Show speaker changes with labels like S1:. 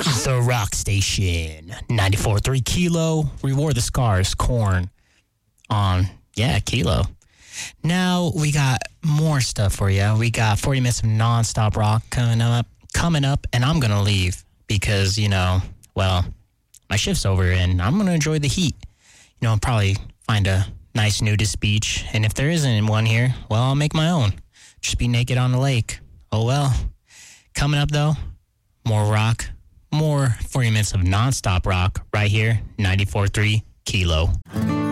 S1: The Rock Station, 94.3 Kilo. Reward the Scars, Korn on, Kilo. Now we got more stuff for you. We got 40 minutes of nonstop rock coming up, and I'm going to leave because, my shift's over and I'm going to enjoy the heat. I'll probably find a nice nudist beach, and if there isn't one here, well, I'll make my own. Just be naked on the lake. Oh, well. Coming up, though, more rock, more 40 minutes of nonstop rock right here, 94.3 Kilo.